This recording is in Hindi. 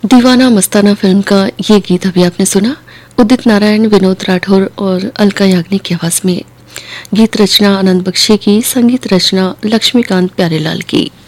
दीवाना मस्ताना फिल्म का ये गीत अभी आपने सुना, उदित नारायण, विनोद राठौर और अलका याग्निक की आवाज में। गीत रचना आनंद बख्शी की, संगीत रचना लक्ष्मीकांत प्यारेलाल की।